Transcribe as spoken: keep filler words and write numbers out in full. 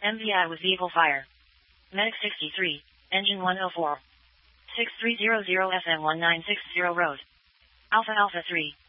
M V I with vehicle fire. Medic sixty-three, engine one oh four. six three zero zero F M one nine six zero road. Alpha Alpha three.